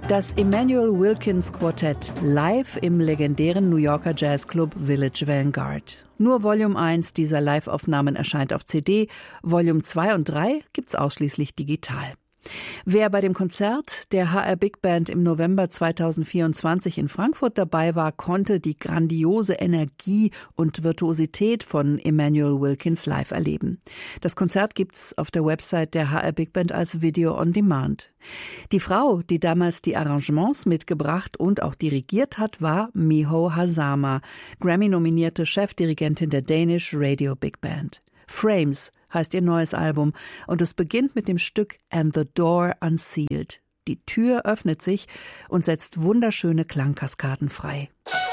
Das Emmanuel Wilkins Quartett live im legendären New Yorker Jazzclub Village Vanguard. Nur Volume 1 dieser Live-Aufnahmen erscheint auf CD, Volume 2 und 3 gibt's ausschließlich digital. Wer bei dem Konzert der HR Big Band im November 2024 in Frankfurt dabei war, konnte die grandiose Energie und Virtuosität von Emmanuel Wilkins live erleben. Das Konzert gibt's auf der Website der HR Big Band als Video on Demand. Die Frau, die damals die Arrangements mitgebracht und auch dirigiert hat, war Miho Hazama, Grammy-nominierte Chefdirigentin der Danish Radio Big Band. Frames heißt ihr neues Album und es beginnt mit dem Stück And the Door Unsealed. Die Tür öffnet sich und setzt wunderschöne Klangkaskaden frei.